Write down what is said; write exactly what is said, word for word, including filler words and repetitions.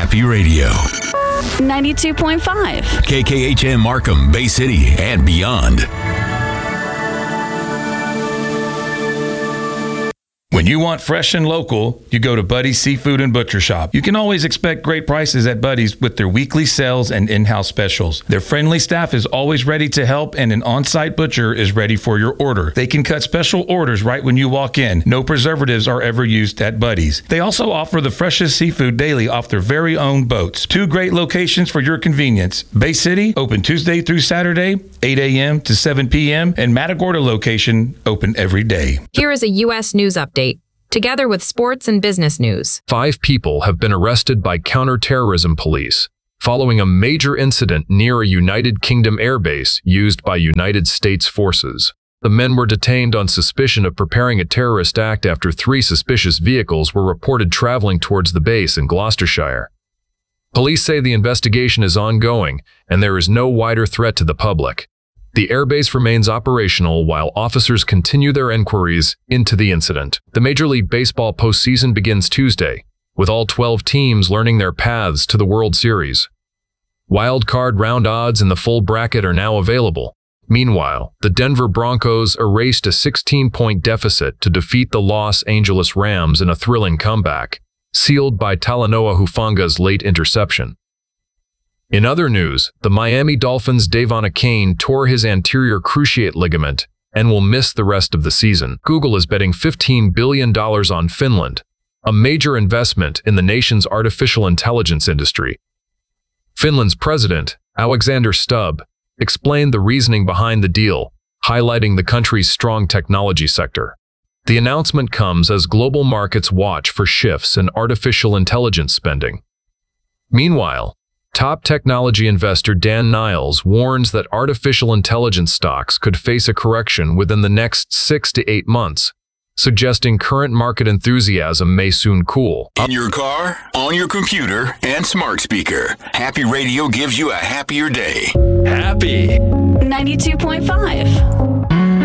Happy Radio. ninety-two point five. K K H M Markham, Bay City, and beyond. When you want fresh and local, you go to Buddy's Seafood and Butcher Shop. You can always expect great prices at Buddy's with their weekly sales and in-house specials. Their friendly staff is always ready to help, and an on-site butcher is ready for your order. They can cut special orders right when you walk in. No preservatives are ever used at Buddy's. They also offer the freshest seafood daily off their very own boats. Two great locations for your convenience. Bay City, open Tuesday through Saturday, eight a.m. to seven p.m., and Matagorda location, open every day. Here is a U S news update, together with sports and business news. Five people have been arrested by counterterrorism police following a major incident near a United Kingdom airbase used by United States forces. The men were detained on suspicion of preparing a terrorist act after three suspicious vehicles were reported traveling towards the base in Gloucestershire. Police say the investigation is ongoing and there is no wider threat to the public. The airbase remains operational while officers continue their inquiries into the incident. The Major League Baseball postseason begins Tuesday, with all twelve teams learning their paths to the World Series. Wild card round odds in the full bracket are now available. Meanwhile, the Denver Broncos erased a sixteen-point deficit to defeat the Los Angeles Rams in a thrilling comeback, sealed by Talanoa Hufanga's late interception. In other news, the Miami Dolphins' Devon Achane tore his anterior cruciate ligament and will miss the rest of the season. Google is betting fifteen billion dollars on Finland, a major investment in the nation's artificial intelligence industry. Finland's president, Alexander Stubb, explained the reasoning behind the deal, highlighting the country's strong technology sector. The announcement comes as global markets watch for shifts in artificial intelligence spending. Meanwhile, top technology investor Dan Niles warns that artificial intelligence stocks could face a correction within the next six to eight months, suggesting current market enthusiasm may soon cool. In your car, on your computer, and smart speaker, Happy Radio gives you a happier day. Happy. ninety-two point five.